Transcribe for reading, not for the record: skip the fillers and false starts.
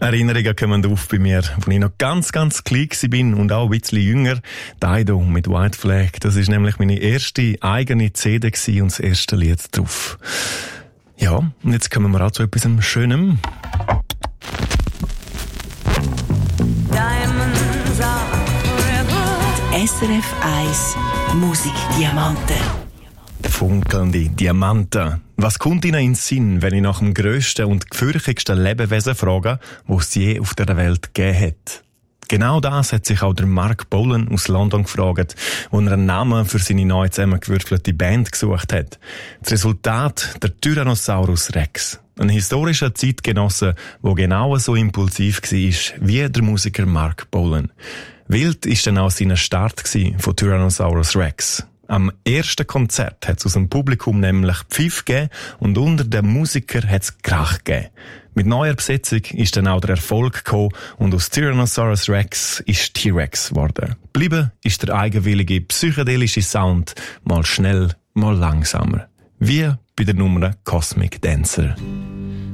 Erinnerungen kommen auf bei mir, als ich noch ganz klein war und auch ein bisschen jünger. Dido mit White Flag, das ist nämlich meine erste eigene CD und das erste Lied drauf. Ja, und jetzt kommen wir auch zu etwas Schönem. SRF 1 Musikdiamanten. Funkelnde Diamanten. Was kommt Ihnen in den Sinn, wenn ich nach dem grössten und gefürchtigsten Lebewesen frage, das es je auf der Welt gegeben hat? Genau das hat sich auch der Mark Bolan aus London gefragt, wo er einen Namen für seine neu zusammengewürfelte Band gesucht hat. Das Resultat, der Tyrannosaurus Rex. Ein historischer Zeitgenosse, der genau so impulsiv war wie der Musiker Mark Bolan. Wild war dann auch sein Start von Tyrannosaurus Rex. Am ersten Konzert hat es aus dem Publikum nämlich Pfiff gegeben und unter den Musikern hat es Krach gegeben. Mit neuer Besetzung ist dann auch der Erfolg gekommen und aus Tyrannosaurus Rex ist T-Rex geworden. Bleiben ist der eigenwillige psychedelische Sound, mal schnell, mal langsamer. Wie bei der Nummer Cosmic Dancer.